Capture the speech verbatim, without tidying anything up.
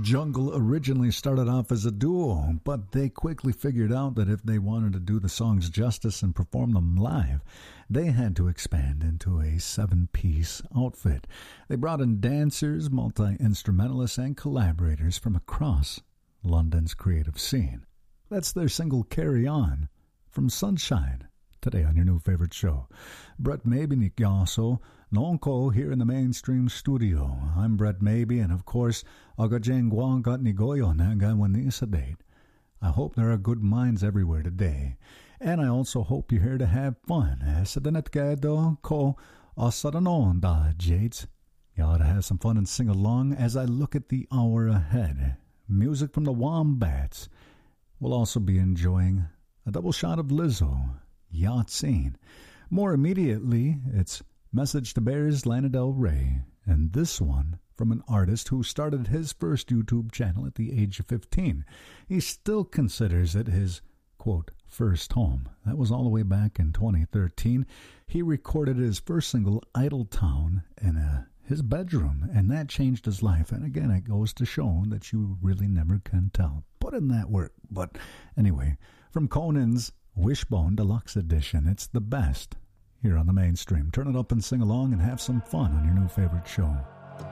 Jungle originally started off as a duo, but they quickly figured out that if they wanted to do the songs justice and perform them live, they had to expand into a seven-piece outfit. They brought in dancers, multi-instrumentalists, and collaborators from across London's creative scene. That's their single Carry On from Sunshine, today on your new favorite show. Brett Maybe Nikyaso, Nonko here in the Mainstream studio. I'm Brett Maybe, and of course, Agajengwang got Nigoyo Nagawanisa date. I hope there are good minds everywhere today, and I also hope you're here to have fun. Esadanetkedo ko osadanon da Jades. You ought to have some fun and sing along as I look at the hour ahead. Music from the Wombats. We'll also be enjoying a double shot of Lizzo, Yacht Scene. More immediately, it's Message to Bears, Lana Del Rey, and this one from an artist who started his first YouTube channel at the age of fifteen. He still considers it his, quote, first home. That was all the way back in twenty thirteen. He recorded his first single, Idle Town, in a, his bedroom, and that changed his life. And again, it goes to show that you really never can tell. Put in that work. But anyway, from Conan's Wishbone Deluxe Edition, it's the best here on the Mainstream. Turn it up and sing along and have some fun on your new favorite show.